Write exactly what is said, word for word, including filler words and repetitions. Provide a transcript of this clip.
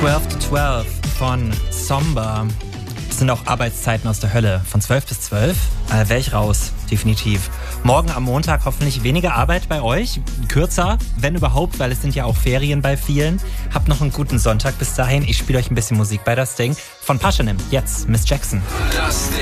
zwölf to zwölf von Somber. Das sind auch Arbeitszeiten aus der Hölle. Von zwölf bis zwölf äh, wäre ich raus, definitiv. Morgen am Montag hoffentlich weniger Arbeit bei euch. Kürzer, wenn überhaupt, weil es sind ja auch Ferien bei vielen. Habt noch einen guten Sonntag bis dahin. Ich spiele euch ein bisschen Musik bei das Ding. Von Paschanim, jetzt Miss Jackson. Das Ding.